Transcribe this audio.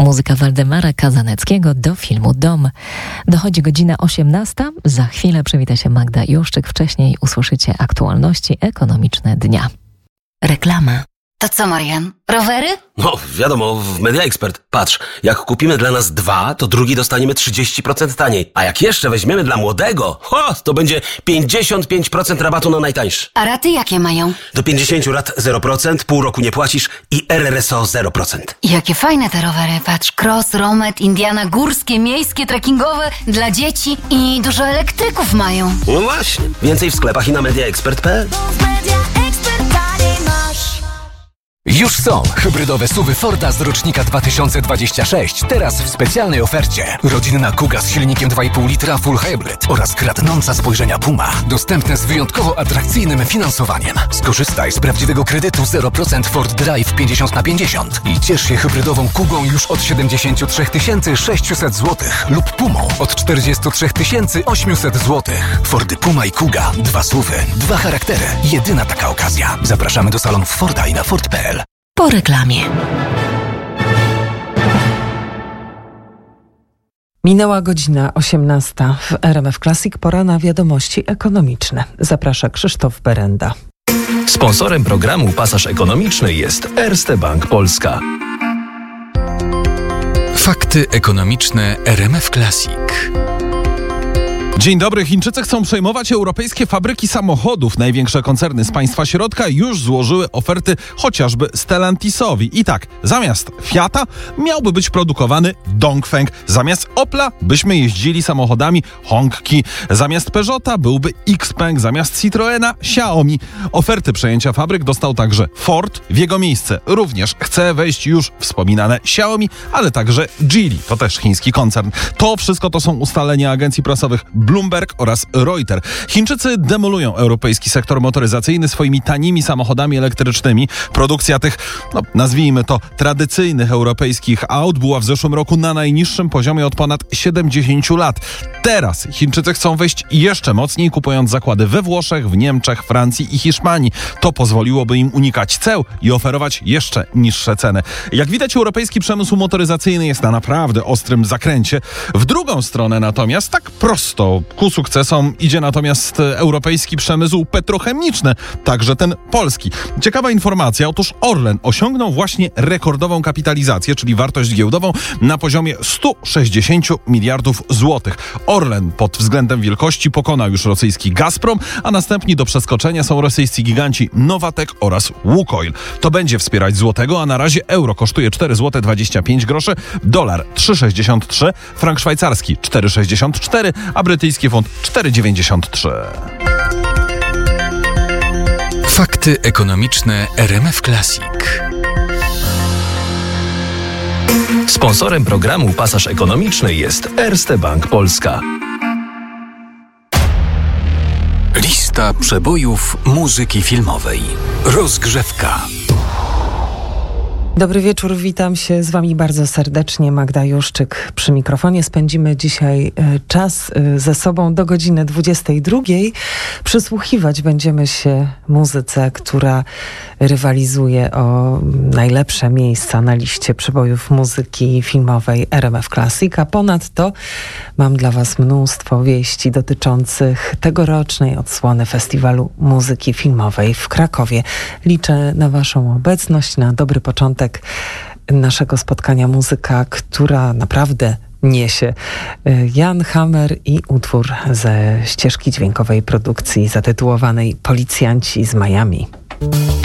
Muzyka Waldemara Kazaneckiego do filmu Dom. Dochodzi godzina 18. Za chwilę przywita się Magda Juszczyk. Wcześniej usłyszycie aktualności ekonomiczne dnia. Reklama. To co, Marian? Rowery? No, wiadomo, w Media Expert. Patrz, jak kupimy dla nas 2, to drugi dostaniemy 30% taniej. A jak jeszcze weźmiemy dla młodego, to będzie 55% rabatu na najtańszy. A raty jakie mają? Do 50 rat 0%, pół roku nie płacisz i RRSO 0%. Jakie fajne te rowery. Patrz, cross, romet, Indiana, górskie, miejskie, trekkingowe, dla dzieci i dużo elektryków mają. No właśnie. Więcej w sklepach i na mediaexpert.pl. Już są hybrydowe SUV-y Forda z rocznika 2026. Teraz w specjalnej ofercie. Rodzinna Kuga z silnikiem 2,5 litra Full Hybrid oraz kradnąca spojrzenia Puma. Dostępne z wyjątkowo atrakcyjnym finansowaniem. Skorzystaj z prawdziwego kredytu 0% Ford Drive 50/50 i ciesz się hybrydową Kugą już od 73 600 zł lub Pumą od 43 800 zł. Fordy Puma i Kuga. 2 SUV-y, 2 charaktery. Jedyna taka okazja. Zapraszamy do salonów Forda i na Ford.pl. Po reklamie. Minęła godzina 18. W RMF Classic pora na wiadomości ekonomiczne. Zaprasza Krzysztof Berenda. Sponsorem programu Pasaż Ekonomiczny jest Erste Bank Polska. Fakty ekonomiczne RMF Classic. Dzień dobry. Chińczycy chcą przejmować europejskie fabryki samochodów. Największe koncerny z państwa środka już złożyły oferty chociażby Stellantisowi. I tak, zamiast Fiata miałby być produkowany Dongfeng. Zamiast Opla byśmy jeździli samochodami Hongqi. Zamiast Peugeota byłby Xpeng. Zamiast Citroena Xiaomi. Oferty przejęcia fabryk dostał także Ford. W jego miejsce również chce wejść już wspominane Xiaomi, ale także Geely. To też chiński koncern. To wszystko to są ustalenia agencji prasowych Bloomberg oraz Reuters. Chińczycy demolują europejski sektor motoryzacyjny swoimi tanimi samochodami elektrycznymi. Produkcja tych, nazwijmy to, tradycyjnych europejskich aut była w zeszłym roku na najniższym poziomie od ponad 70 lat. Teraz Chińczycy chcą wejść jeszcze mocniej, kupując zakłady we Włoszech, w Niemczech, Francji i Hiszpanii. To pozwoliłoby im unikać ceł i oferować jeszcze niższe ceny. Jak widać, europejski przemysł motoryzacyjny jest na naprawdę ostrym zakręcie. W drugą stronę natomiast, tak prosto ku sukcesom idzie natomiast europejski przemysł petrochemiczny, także ten polski. Ciekawa informacja, otóż Orlen osiągnął właśnie rekordową kapitalizację, czyli wartość giełdową na poziomie 160 miliardów złotych. Orlen pod względem wielkości pokonał już rosyjski Gazprom, a następni do przeskoczenia są rosyjscy giganci Nowatek oraz Łukoil. To będzie wspierać złotego, a na razie euro kosztuje 4,25 zł, dolar 3,63, frank szwajcarski 4,64, a brytyjski funt 4,93. Fakty ekonomiczne RMF Classic. Sponsorem programu Pasaż Ekonomiczny jest Erste Bank Polska. Lista przebojów muzyki filmowej. Rozgrzewka. Dobry wieczór, witam się z wami bardzo serdecznie. Magda Juszczyk przy mikrofonie. Spędzimy dzisiaj czas ze sobą do godziny 22. Przysłuchiwać będziemy się muzyce, która rywalizuje o najlepsze miejsca na liście przebojów muzyki filmowej RMF Classic. A ponadto mam dla was mnóstwo wieści dotyczących tegorocznej odsłony Festiwalu Muzyki Filmowej w Krakowie. Liczę na waszą obecność, na dobry początek naszego spotkania. Muzyka, która naprawdę niesie. Jan Hammer i utwór ze ścieżki dźwiękowej produkcji zatytułowanej Policjanci z Miami.